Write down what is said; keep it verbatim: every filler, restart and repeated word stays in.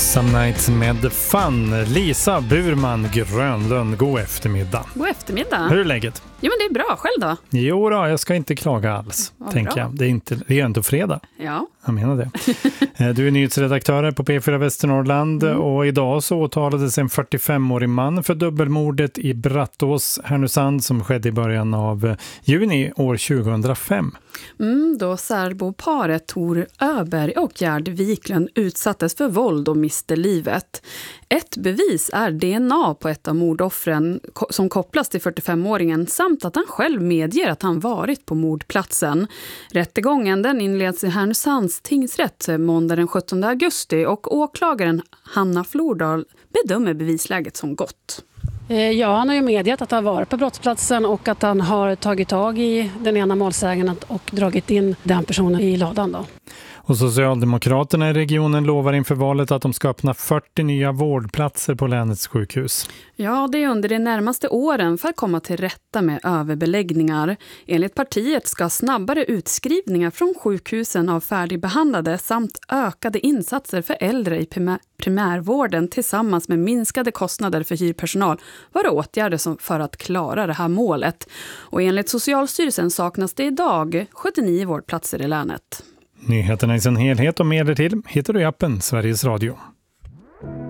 Some Nights med The Fun. Lisa Burman Grönlund, god eftermiddag. God eftermiddag. Hur är läget? Jo, men det är bra. Själv då? Jo då, jag ska inte klaga alls, Vad tänker bra. jag. Det är, inte, det är inte fredag. Ja. Jag menar det. Du är nyhetsredaktör på P fyra Västernorrland mm. och idag så åtalades en fyrtiofemårig man för dubbelmordet i Brattås, Härnösand, som skedde i början av juni år tjugohundrafem. Mm, då särboparet Tor Öberg och Gerd Wiklund utsattes för våld och miste livet. Ett bevis är D N A på ett av mordoffren som kopplas till fyrtiofemåringen samt att han själv medger att han varit på mordplatsen. Rättegången den inleds i Härnösands tingsrätt måndag den sjuttonde augusti och åklagaren Hanna Flordal bedömer bevisläget som gott. Ja, han har ju medgett att han har varit på brottsplatsen och att han har tagit tag i den ena målsägaren och dragit in den personen i ladan då. Och Socialdemokraterna i regionen lovar inför valet att de ska öppna fyrtio nya vårdplatser på länets sjukhus. Ja, det är under de närmaste åren för att komma till rätta med överbeläggningar. Enligt partiet ska snabbare utskrivningar från sjukhusen av färdigbehandlade samt ökade insatser för äldre i primär- primärvården tillsammans med minskade kostnader för hyrpersonal vara åtgärder som för att klara det här målet. Och enligt Socialstyrelsen saknas det idag sjuttionio vårdplatser i länet. Nyheterna i sin helhet och mer till hittar du i appen Sveriges Radio.